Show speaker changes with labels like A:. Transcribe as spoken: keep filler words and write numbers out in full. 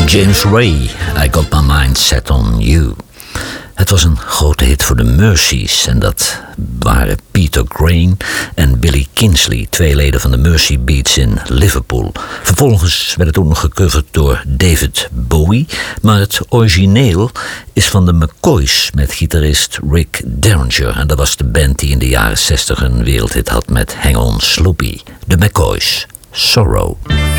A: James Ray, I Got My Mind Set On You. Het was een grote hit voor de Mercies en dat waren Peter Green en Billy Kinsley, twee leden van de Mercy Beats in Liverpool. Vervolgens werd het ook nog gecoverd door David Bowie, maar het origineel is van de McCoys met gitarist Rick Derringer. En dat was de band die in de jaren zestig een wereldhit had met Hang On Sloopy. De McCoys, Sorrow.